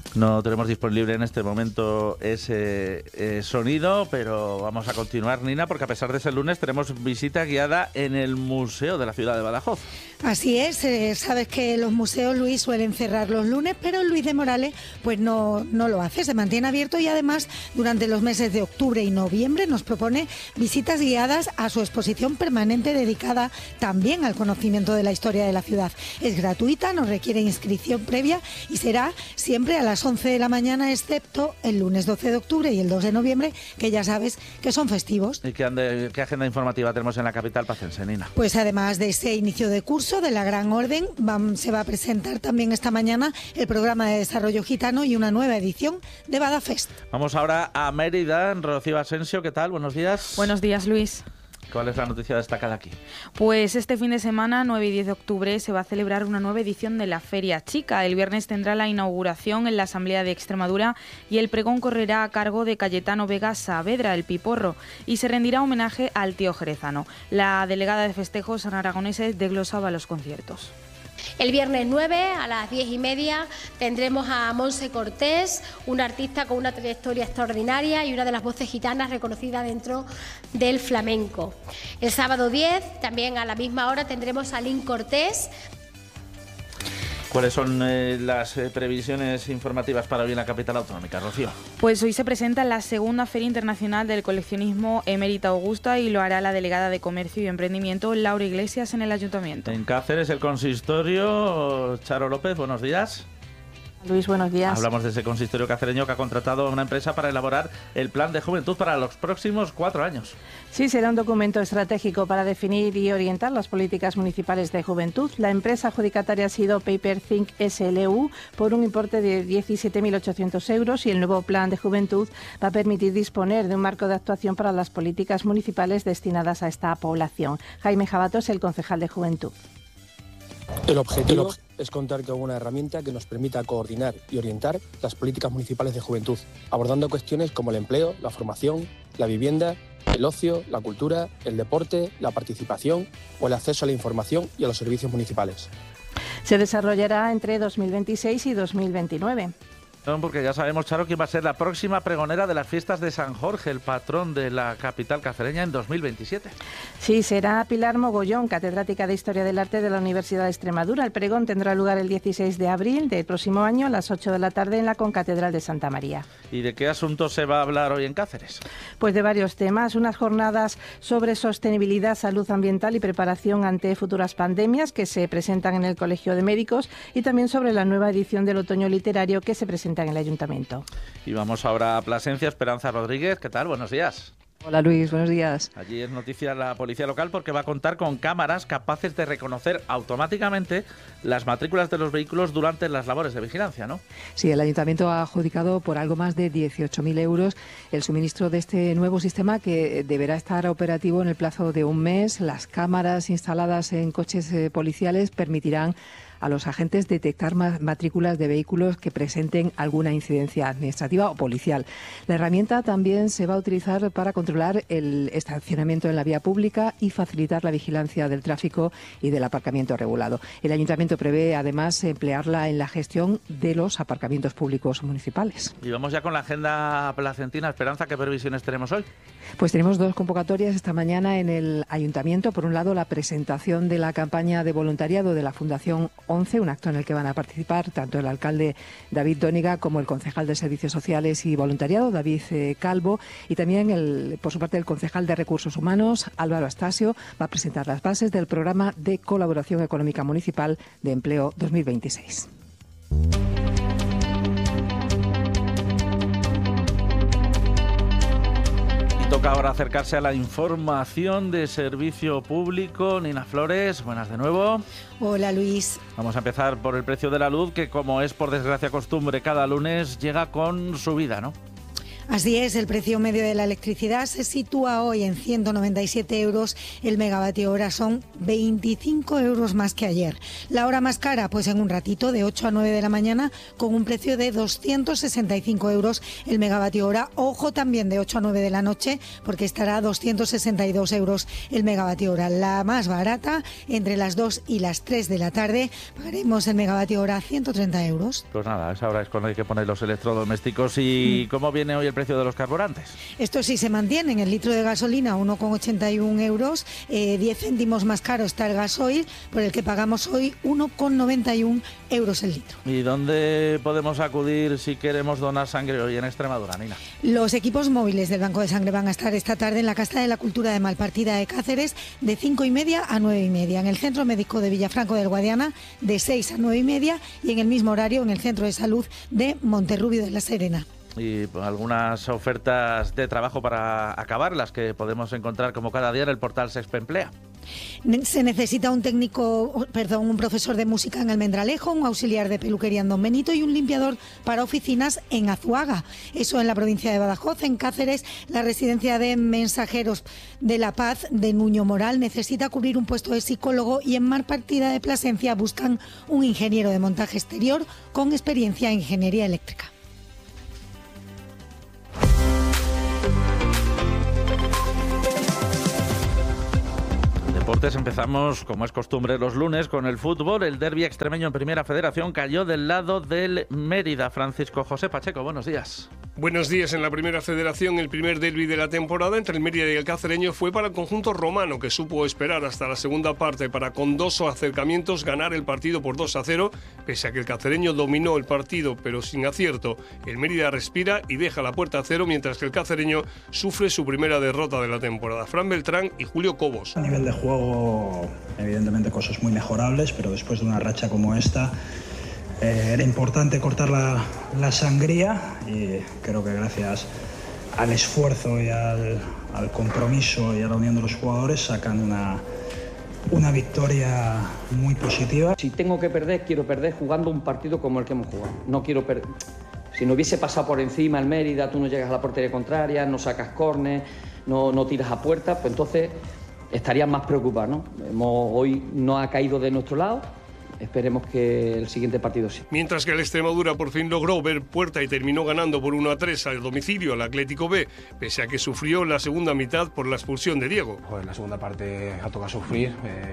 No tenemos disponible en este momento ese sonido, pero vamos a continuar, Nina, porque a pesar de ser lunes tenemos visita guiada en el Museo de la Ciudad de Badajoz. Así es, sabes que los museos, Luis, suelen cerrar los lunes, pero Luis de Morales pues no lo hace, se mantiene abierto y además durante los meses de octubre y noviembre nos propone visitas guiadas a su exposición permanente dedicada también al conocimiento de la historia de la ciudad. Es gratuita, no requiere inscripción previa y será siempre a las 11 de la mañana, excepto el lunes 12 de octubre y el 2 de noviembre, que ya sabes que son festivos. ¿Y qué agenda informativa tenemos en la capital pacense, Nina? Pues además de ese inicio de curso de la Gran Orden, se va a presentar también esta mañana el programa de desarrollo gitano y una nueva edición de Badafest. Vamos ahora a Mérida. Rocío Asensio, ¿qué tal? Buenos días. Buenos días, Luis. ¿Cuál es la noticia destacada aquí? Pues este fin de semana, 9 y 10 de octubre, se va a celebrar una nueva edición de la Feria Chica. El viernes tendrá la inauguración en la Asamblea de Extremadura y el pregón correrá a cargo de Cayetano Vega Saavedra, el Piporro, y se rendirá homenaje al tío jerezano. La delegada de festejos aragoneses desglosaba los conciertos. El viernes 9 a las 10:30 tendremos a Monse Cortés, una artista con una trayectoria extraordinaria y una de las voces gitanas reconocidas dentro del flamenco. El sábado 10, también a la misma hora, tendremos a Lynn Cortés. ¿Cuáles son las previsiones informativas para hoy en la capital autonómica, Rocío? Pues hoy se presenta la segunda Feria Internacional del Coleccionismo Emérita Augusta y lo hará la delegada de Comercio y Emprendimiento, Laura Iglesias, en el Ayuntamiento. En Cáceres, el consistorio. Charo López, buenos días. Luis, buenos días. Hablamos de ese consistorio cacereño que ha contratado a una empresa para elaborar el plan de juventud para los próximos 4 años. Sí, será un documento estratégico para definir y orientar las políticas municipales de juventud. La empresa adjudicataria ha sido Paperthink SLU por un importe de 17.800 euros y el nuevo plan de juventud va a permitir disponer de un marco de actuación para las políticas municipales destinadas a esta población. Jaime Jabato es el concejal de Juventud. El objetivo es contar con una herramienta que nos permita coordinar y orientar las políticas municipales de juventud, abordando cuestiones como el empleo, la formación, la vivienda, el ocio, la cultura, el deporte, la participación o el acceso a la información y a los servicios municipales. Se desarrollará entre 2026 y 2029. Porque ya sabemos, Charo, quién va a ser la próxima pregonera de las fiestas de San Jorge, el patrón de la capital cacereña, en 2027. Sí, será Pilar Mogollón, catedrática de Historia del Arte de la Universidad de Extremadura. El pregón tendrá lugar el 16 de abril del próximo año a las 8 de la tarde en la Concatedral de Santa María. ¿Y de qué asuntos se va a hablar hoy en Cáceres? Pues de varios temas, unas jornadas sobre sostenibilidad, salud ambiental y preparación ante futuras pandemias que se presentan en el Colegio de Médicos y también sobre la nueva edición del Otoño Literario que se presenta en el Ayuntamiento. Y vamos ahora a Plasencia. Esperanza Rodríguez, ¿qué tal? Buenos días. Hola Luis, buenos días. Allí es noticia la policía local porque va a contar con cámaras capaces de reconocer automáticamente las matrículas de los vehículos durante las labores de vigilancia, ¿no? Sí, el Ayuntamiento ha adjudicado por algo más de 18.000 euros el suministro de este nuevo sistema que deberá estar operativo en el plazo de un mes. Las cámaras instaladas en coches policiales permitirán a los agentes detectar matrículas de vehículos que presenten alguna incidencia administrativa o policial. La herramienta también se va a utilizar para controlar el estacionamiento en la vía pública y facilitar la vigilancia del tráfico y del aparcamiento regulado. El Ayuntamiento prevé además emplearla en la gestión de los aparcamientos públicos municipales. Y vamos ya con la agenda placentina. Esperanza, ¿qué previsiones tenemos hoy? Pues tenemos 2 convocatorias esta mañana en el Ayuntamiento. Por un lado, la presentación de la campaña de voluntariado de la Fundación 11, un acto en el que van a participar tanto el alcalde David Dóniga como el concejal de Servicios Sociales y Voluntariado, David Calvo, y también, por su parte, el concejal de Recursos Humanos, Álvaro Astasio, va a presentar las bases del programa de colaboración económica municipal de empleo 2026. Toca ahora acercarse a la información de servicio público. Nina Flores, buenas de nuevo. Hola Luis. Vamos a empezar por el precio de la luz, que como es por desgracia costumbre cada lunes, llega con subida, ¿no? Así es, el precio medio de la electricidad se sitúa hoy en 197 euros el megavatio hora, son 25 euros más que ayer. La hora más cara, pues en un ratito, de 8 a 9 de la mañana, con un precio de 265 euros el megavatio hora. Ojo también de 8 a 9 de la noche, porque estará a 262 euros el megavatio hora. La más barata, entre las 2 y las 3 de la tarde, pagaremos el megavatio hora a 130 euros. Pues nada, esa hora es cuando hay que poner los electrodomésticos. ¿Y cómo viene hoy el precio de los carburantes? Esto sí se mantiene. En el litro de gasolina 1,81 euros, 10 céntimos más caro está el gasoil, por el que pagamos hoy 1,91 euros el litro. ¿Y dónde podemos acudir si queremos donar sangre hoy en Extremadura, Nina? Los equipos móviles del Banco de Sangre van a estar esta tarde en la Casa de la Cultura de Malpartida de Cáceres de 5:30 a 9:30, en el Centro Médico de Villafranco del Guadiana de 6 a 9:30 y en el mismo horario en el Centro de Salud de Monterrubio de la Serena. Y algunas ofertas de trabajo para acabar, las que podemos encontrar como cada día en el portal Sexpe Emplea. Se necesita un profesor de música en Almendralejo, un auxiliar de peluquería en Don Benito y un limpiador para oficinas en Azuaga. Eso en la provincia de Badajoz. En Cáceres, la residencia de mensajeros de La Paz de Nuño Moral necesita cubrir un puesto de psicólogo y en Malpartida de Plasencia buscan un ingeniero de montaje exterior con experiencia en ingeniería eléctrica. Deportes, empezamos, como es costumbre, los lunes con el fútbol. El derbi extremeño en Primera Federación cayó del lado del Mérida. Francisco José Pacheco, buenos días. Buenos días. En la Primera Federación, el primer derbi de la temporada entre el Mérida y el Cacereño fue para el conjunto romano, que supo esperar hasta la segunda parte para, con 2 acercamientos, ganar el partido por 2-0, pese a que el Cacereño dominó el partido, pero sin acierto. El Mérida respira y deja la puerta a cero, mientras que el Cacereño sufre su primera derrota de la temporada. Fran Beltrán y Julio Cobos. A nivel de juego, evidentemente cosas muy mejorables, pero después de una racha como esta, era importante cortar la sangría y creo que gracias al esfuerzo y al compromiso y a la unión de los jugadores sacan una victoria muy positiva. Si tengo que perder, quiero perder jugando un partido como el que hemos jugado. No quiero perder. Si no hubiese pasado por encima el Mérida, tú no llegas a la portería contraria, no sacas córner, no tiras a puerta, pues entonces estarías más preocupado, ¿no? Hoy no ha caído de nuestro lado. Esperemos que el siguiente partido sí. Mientras que el Extremadura por fin logró ver puerta y terminó ganando por 1-3 al domicilio al Atlético B, pese a que sufrió la segunda mitad por la expulsión de Diego. Joder, la segunda parte ha tocado sufrir.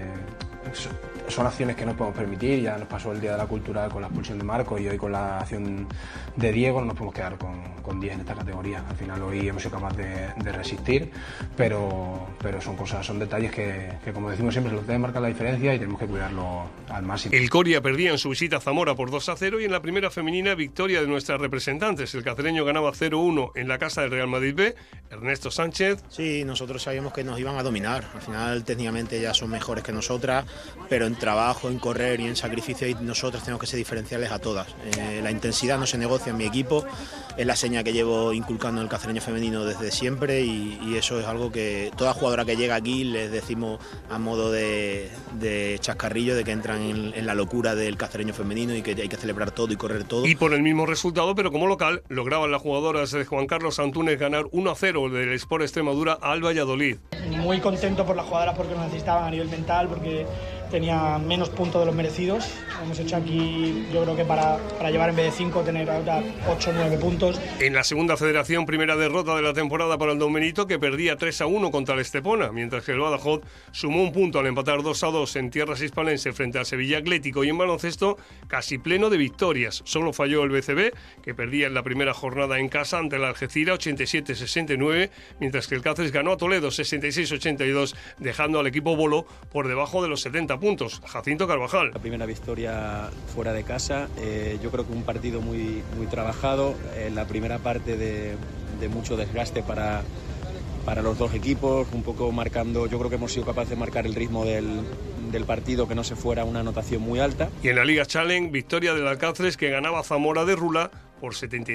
Son acciones que no podemos permitir. Ya nos pasó el día de la cultura con la expulsión de Marco y hoy con la acción de Diego. No nos podemos quedar con 10 en esta categoría. Al final hoy hemos sido capaces de resistir, pero son detalles que, como decimos siempre, los deben marcar la diferencia y tenemos que cuidarlo al máximo. El Coria perdía en su visita a Zamora por 2-0 y en la primera femenina victoria de nuestras representantes. El cacereño ganaba 0-1 en la casa del Real Madrid B. Ernesto Sánchez. Sí, nosotros sabíamos que nos iban a dominar. Al final técnicamente ya son mejores que nosotras, pero en trabajo, en correr y en sacrificio, y nosotros tenemos que ser diferenciales a todas. La intensidad no se negocia en mi equipo, es la seña que llevo inculcando en el cacereño femenino desde siempre y eso es algo que toda jugadora que llega aquí les decimos a modo de chascarrillo, de que entran en la locura del cacereño femenino y que hay que celebrar todo y correr todo. Y por el mismo resultado, pero como local, lograban las jugadoras de Juan Carlos Antúnez ganar 1-0 del Sport Extremadura al Valladolid. Muy contento por las jugadoras porque nos necesitaban a nivel mental, porque tenía menos puntos de los merecidos. Hemos hecho aquí, yo creo que para llevar en vez de 5, tener ahora 8 o 9 puntos. En la segunda federación, primera derrota de la temporada para el Don Benito, que perdía 3-1 contra el Estepona, mientras que el Badajoz sumó un punto al empatar 2-2 en tierras hispalense frente al Sevilla Atlético, y en baloncesto casi pleno de victorias. Solo falló el BCB, que perdía en la primera jornada en casa ante el Algeciras 87-69, mientras que el Cáceres ganó a Toledo 66-82, dejando al equipo bolo por debajo de los 70 puntos. Jacinto Carvajal. La primera victoria fuera de casa, yo creo que un partido muy trabajado, la primera parte de mucho desgaste para los dos equipos, un poco marcando, yo creo que hemos sido capaces de marcar el ritmo del partido, que no se fuera una anotación muy alta. Y en la Liga Challenge, victoria del Alcáceres, que ganaba Zamora de Rula por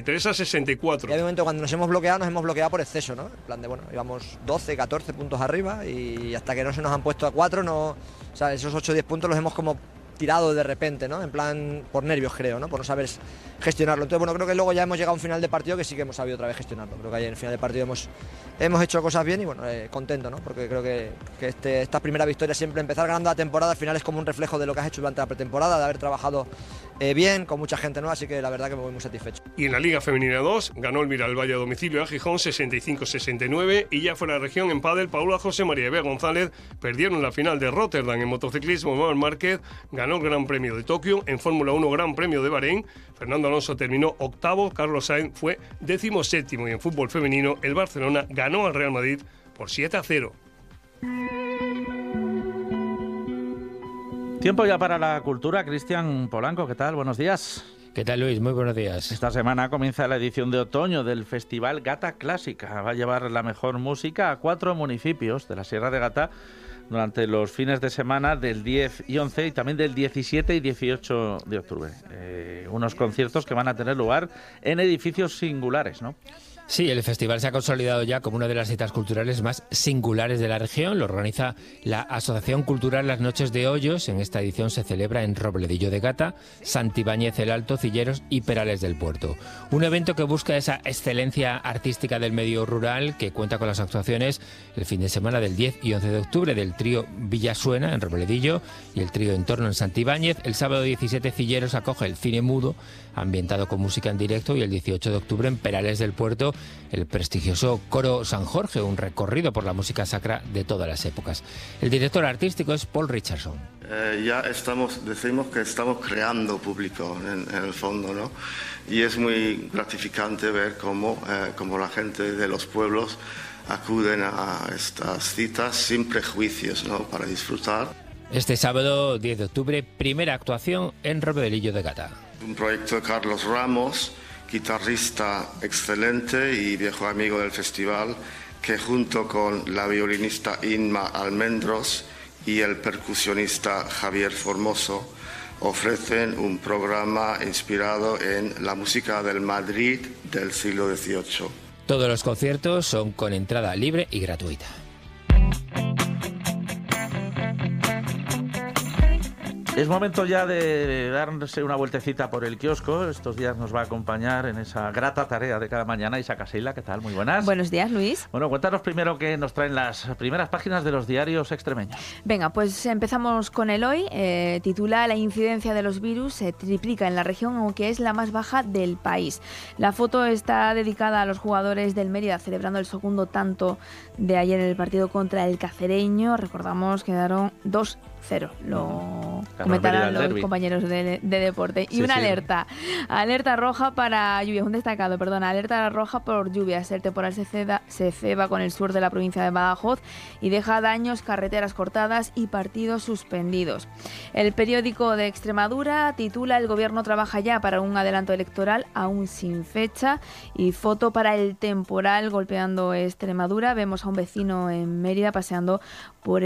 73-64. Y de momento cuando nos hemos bloqueado por exceso, ¿no? En plan de, bueno, íbamos 12, 14 puntos arriba y hasta que no se nos han puesto a 4, no, o sea, esos 8 o 10 puntos los hemos como tirado de repente, ¿no? En plan, por nervios creo, ¿no? Por no saber gestionarlo. Entonces, bueno, creo que luego ya hemos llegado a un final de partido que sí que hemos sabido otra vez gestionarlo. Creo que ahí en el final de partido hemos hecho cosas bien y bueno, contento, ¿no? Porque creo que esta primera victoria, siempre empezar ganando la temporada, al final es como un reflejo de lo que has hecho durante la pretemporada, de haber trabajado bien, con mucha gente nueva, así que la verdad que me voy muy satisfecho. Y en la Liga Femenina 2 ganó el Miralvalle a domicilio a Gijón 65-69 y ya fuera de región en pádel, Paula José María y Bea González perdieron la final de Rotterdam. En motociclismo, Manuel Márquez ganó el Gran Premio de Tokio. En Fórmula 1, Gran Premio de Bahrein, Fernando Alonso terminó octavo, Carlos Sainz fue 17º y en fútbol femenino el Barcelona ganó al Real Madrid por 7-0. Tiempo ya para la cultura. Cristian Polanco, ¿qué tal? Buenos días. ¿Qué tal, Luis? Muy buenos días. Esta semana comienza la edición de otoño del Festival Gata Clásica. Va a llevar la mejor música a 4 municipios de la Sierra de Gata durante los fines de semana del 10 y 11 y también del 17 y 18 de octubre. Unos conciertos que van a tener lugar en edificios singulares, ¿no? Sí, el festival se ha consolidado ya como una de las citas culturales más singulares de la región. Lo organiza la Asociación Cultural Las Noches de Hoyos. En esta edición se celebra en Robledillo de Gata, Santibáñez el Alto, Cilleros y Perales del Puerto. Un evento que busca esa excelencia artística del medio rural, que cuenta con las actuaciones el fin de semana del 10 y 11 de octubre del trío Villasuena en Robledillo y el trío Entorno en Santibáñez. El sábado 17 Cilleros acoge el cine mudo, ambientado con música en directo, y el 18 de octubre en Perales del Puerto el prestigioso Coro San Jorge, un recorrido por la música sacra de todas las épocas. El director artístico es Paul Richardson. Decimos que estamos creando público en el fondo, ¿no? Y es muy gratificante ver cómo la gente de los pueblos acuden a estas citas sin prejuicios, ¿no? Para disfrutar. Este sábado 10 de octubre, primera actuación en Robledillo de Gata. Un proyecto de Carlos Ramos, guitarrista excelente y viejo amigo del festival, que junto con la violinista Inma Almendros y el percusionista Javier Formoso ofrecen un programa inspirado en la música del Madrid del siglo XVIII. Todos los conciertos son con entrada libre y gratuita. Es momento ya de darse una vueltecita por el kiosco. Estos días nos va a acompañar en esa grata tarea de cada mañana Isa Caseila. ¿Qué tal? Muy buenas. Buenos días, Luis. Bueno, cuéntanos primero qué nos traen las primeras páginas de los diarios extremeños. Venga, pues empezamos con el hoy. Titula: La incidencia de los virus se triplica en la región, aunque es la más baja del país. La foto está dedicada a los jugadores del Mérida celebrando el segundo tanto de ayer en el partido contra el Cacereño. Recordamos, quedaron 2-0. Lo comentarán los compañeros de deporte. Y una alerta roja para lluvias, un destacado, alerta roja por lluvias. El temporal se ceba con el sur de la provincia de Badajoz y deja daños, carreteras cortadas y partidos suspendidos. El periódico de Extremadura titula: El gobierno trabaja ya para un adelanto electoral aún sin fecha, y foto para el temporal golpeando Extremadura. Vemos a un vecino en Mérida paseando por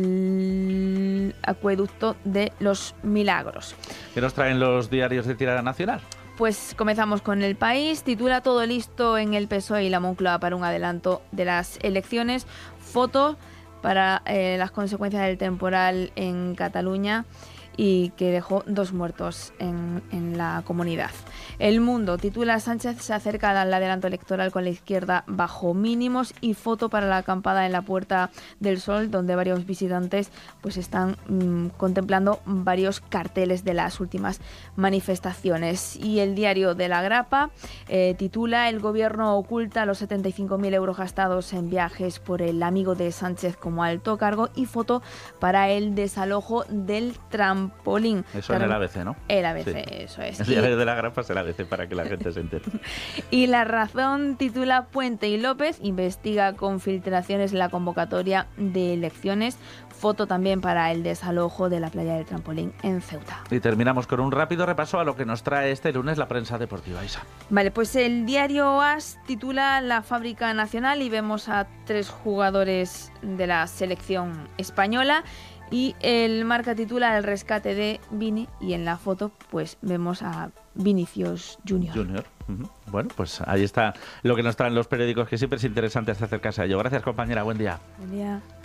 el acueducto de los Milagros. ¿Qué nos traen los diarios de tirada nacional? Pues comenzamos con El País. Titula: Todo listo en el PSOE y la Moncloa para un adelanto de las elecciones. Foto para las consecuencias del temporal en Cataluña y que dejó 2 muertos en la comunidad. El Mundo titula: Sánchez se acerca al adelanto electoral con la izquierda bajo mínimos, y foto para la acampada en la Puerta del Sol, donde varios visitantes pues están contemplando varios carteles de las últimas manifestaciones. Y el Diario de la Grapa titula: El gobierno oculta los 75.000 euros gastados en viajes por el amigo de Sánchez como alto cargo, y foto para el desalojo del trampolín. Eso en el ABC, ¿no? El ABC, sí. Eso es. El Diario de la Grapa es el ABC para que la gente se entere. Y La Razón titula: Puente y López investiga con filtraciones la convocatoria de elecciones. Foto también para el desalojo de la playa del Trampolín en Ceuta. Y terminamos con un rápido repaso a lo que nos trae este lunes la prensa deportiva, Isa. Vale, pues el diario AS titula: La fábrica nacional, y vemos a 3 jugadores de la selección española. Y el Marca titula: El rescate de Vini, y en la foto pues vemos a Vinicius Junior. Bueno, pues ahí está lo que nos traen los periódicos, que siempre es interesante acercarse a ello. Gracias, compañera, buen día. Buen día.